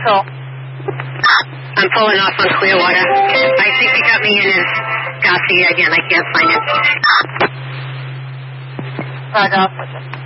Phil. I'm pulling off on Clearwater. I think he got me in as Garcia again. I can't find it. I'll switch it.